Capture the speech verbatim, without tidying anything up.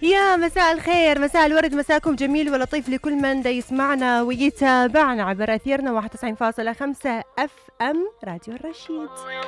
يا مساء الخير، مساء الورد، مساكم جميل ولطيف لكل من دا يسمعنا ويتابعنا عبر أثيرنا واحد وتسعين فاصلة خمسة اف ام راديو الرشيد.